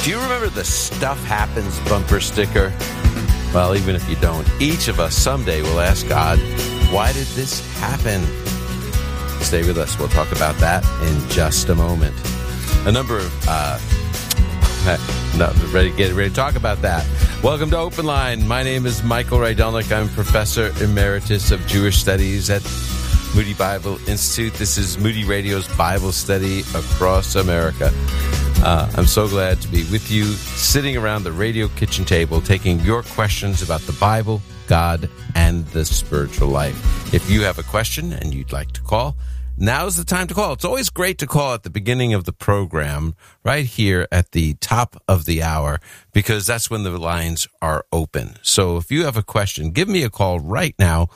Do you remember the Stuff Happens bumper sticker? Well, even if you don't, each of us someday will ask God, why did this happen? Stay with us. We'll talk about that in just a moment. A number of... get ready to talk about that. Welcome to Open Line. My name is Michael Rydelnik. I'm Professor Emeritus of Jewish Studies at Moody Bible Institute. This is Moody Radio's Bible study across America. I'm so glad to be with you, sitting around the radio kitchen table, taking your questions about the Bible, God, and the spiritual life. If you have a question and you'd like to call, now's the time to call. It's always great to call at the beginning of the program, right here at the top of the hour, because that's when the lines are open. So if you have a question, give me a call right now,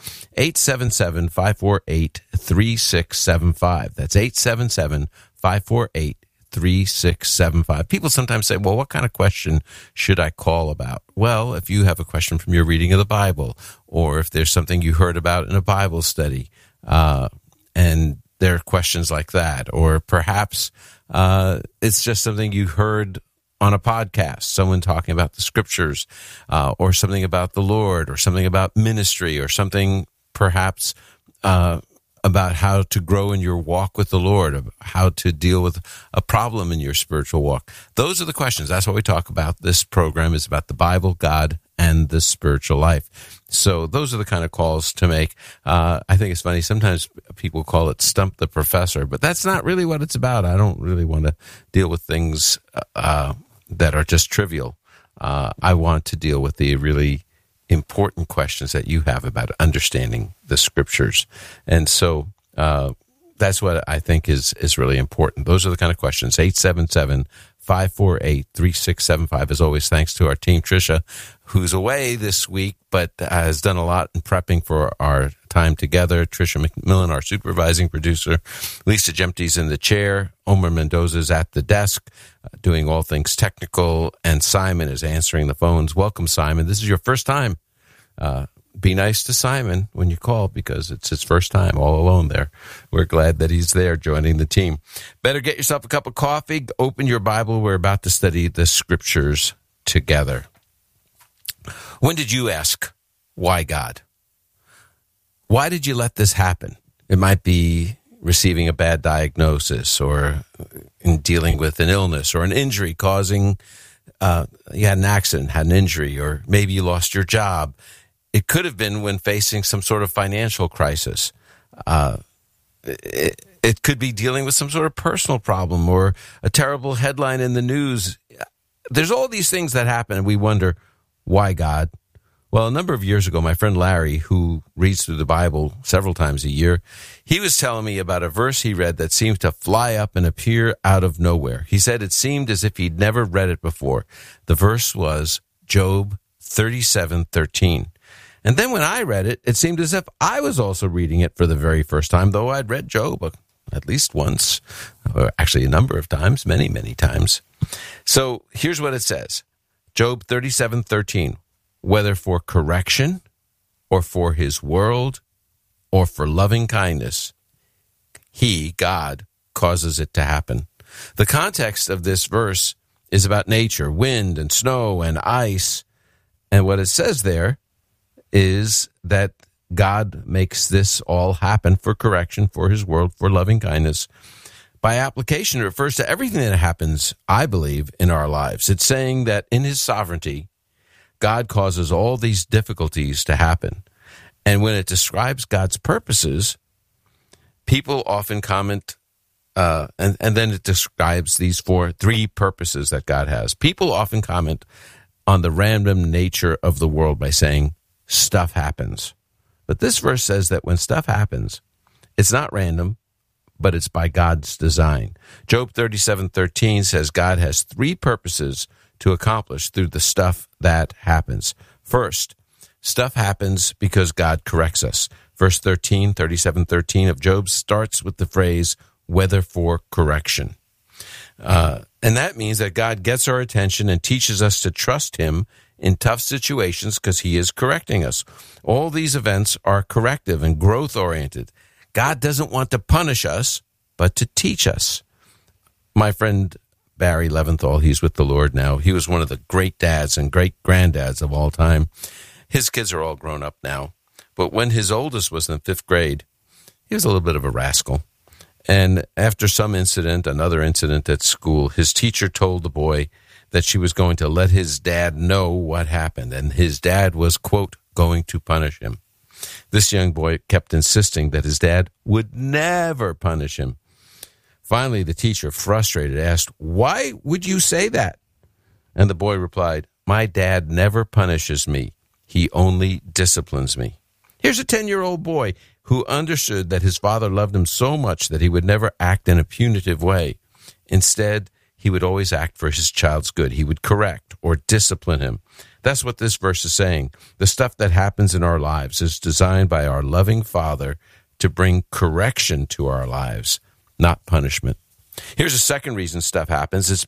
877-548-3675. That's 877-548-3675. People sometimes say, well, what kind of question should I call about? Well, if you have a question from your reading of the Bible, or if there's something you heard about in a Bible study, and there are questions like that, or perhaps it's just something you heard on a podcast, someone talking about the scriptures, or something about the Lord, or something about ministry, or something perhaps about how to grow in your walk with the Lord, how to deal with a problem in your spiritual walk. Those are the questions. That's what we talk about. This program is about the Bible, God, and the spiritual life. So those are the kind of calls to make. I think it's funny. Sometimes people call it Stump the Professor, but that's not really what it's about. I don't really want to deal with things that are just trivial. I want to deal with the really important questions that you have about understanding the scriptures. And so that's what I think is really important. Those are the kind of questions. 877-548-3675. As always, thanks to our team, Tricia, who's away this week, but has done a lot in prepping for our time together. Tricia McMillan, our supervising producer. Lisa Jemty's in the chair. Omer Mendoza's at the desk, doing all things technical. And Simon is answering the phones. Welcome, Simon. This is your first time. Be nice to Simon when you call, because it's his first time all alone there. We're glad that he's there joining the team. Better get yourself a cup of coffee. Open your Bible. We're about to study the scriptures together. When did you ask, why God? Why did you let this happen? It might be receiving a bad diagnosis, or in dealing with an illness or an injury causing, you had an accident, had an injury, or maybe you lost your job. It could have been when facing some sort of financial crisis. It could be dealing with some sort of personal problem, or a terrible headline in the news. There's all these things that happen, and we wonder, why God? Well, a number of years ago, my friend Larry, who reads through the Bible several times a year, he was telling me about a verse he read that seemed to fly up and appear out of nowhere. He said it seemed as if he'd never read it before. The verse was Job 37:13. And then when I read it, it seemed as if I was also reading it for the very first time, though I'd read Job at least once, or actually a number of times, many, many times. So here's what it says. Job 37:13. Whether for correction, or for his world, or for loving kindness, he, God, causes it to happen. The context of this verse is about nature, wind and snow and ice. And what it says there is that God makes this all happen for correction, for his world, for loving kindness. By application, it refers to everything that happens, I believe, in our lives. It's saying that in his sovereignty, God causes all these difficulties to happen. And when it describes God's purposes, people often comment, and then it describes these three purposes that God has. People often comment on the random nature of the world by saying, stuff happens. But this verse says that when stuff happens, it's not random, but it's by God's design. Job 37:13 says God has three purposes to accomplish through the stuff that happens. First, stuff happens because God corrects us. Verse 37:13 of Job starts with the phrase, whether for correction. And that means that God gets our attention and teaches us to trust him in tough situations because he is correcting us. All these events are corrective and growth-oriented. God doesn't want to punish us, but to teach us. My friend Barry Leventhal. He's with the Lord now. He was one of the great dads and great granddads of all time. His kids are all grown up now. But when his oldest was in 5th grade, he was a little bit of a rascal. And after some incident, another incident at school, his teacher told the boy that she was going to let his dad know what happened. And his dad was, quote, going to punish him. This young boy kept insisting that his dad would never punish him. Finally, the teacher, frustrated, asked, "Why would you say that?" And the boy replied, "My dad never punishes me. He only disciplines me." Here's a 10-year-old boy who understood that his father loved him so much that he would never act in a punitive way. Instead, he would always act for his child's good. He would correct or discipline him. That's what this verse is saying. The stuff that happens in our lives is designed by our loving Father to bring correction to our lives, not punishment. Here's a second reason stuff happens. It's